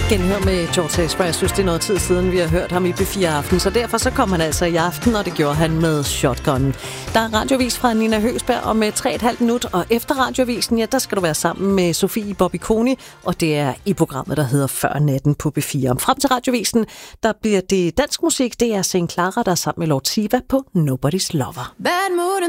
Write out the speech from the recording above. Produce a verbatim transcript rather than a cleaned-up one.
genhør med George Ezra. Jeg synes, det er noget tid siden, vi har hørt ham i B fire Aften, så derfor så kom han altså i aften, og det gjorde han med Shotgun. Der er radiovis fra Nina Høgsberg om tre komma fem minut, og efter radiovisen, ja, der skal du være sammen med Sofie Bobby-Koni, og det er i programmet, der hedder Før natten på B fire. Frem til radiovisen, der bliver det dansk musik, det er Saint Clara, der er sammen med Lord Siva på Nobody's Lover. Bad mood